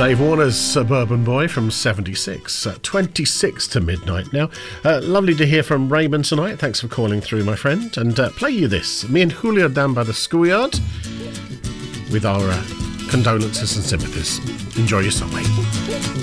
Dave Warner's Suburban Boy from 76, 26 to midnight now. Lovely to hear from Raymond tonight. Thanks for calling through, my friend. And play you this. Me and Julio down by the schoolyard with our condolences and sympathies. Enjoy your song, mate.